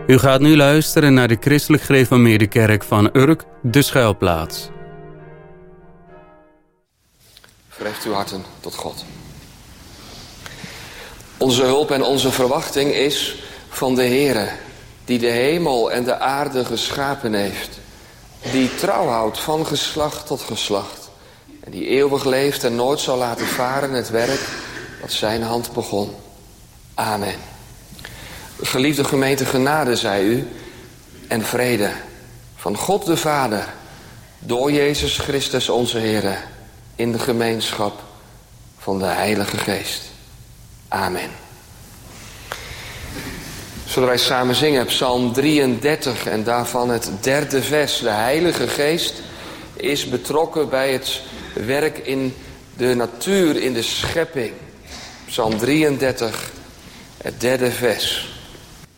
U gaat nu luisteren naar de Christelijk Gereformeerde Kerk van Urk, de Schuilplaats. Verheft uw harten tot God. Onze hulp en onze verwachting is van de Heere, die de hemel en de aarde geschapen heeft, die trouw houdt van geslacht tot geslacht en die eeuwig leeft en nooit zal laten varen het werk dat zijn hand begon. Amen. Geliefde gemeente, genade zij u en vrede van God de Vader, door Jezus Christus onze Heere, in de gemeenschap van de Heilige Geest. Amen. Zullen wij samen zingen Psalm 33 en daarvan het 3e vers. De Heilige Geest is betrokken bij het werk in de natuur, in de schepping. Psalm 33, het 3e vers.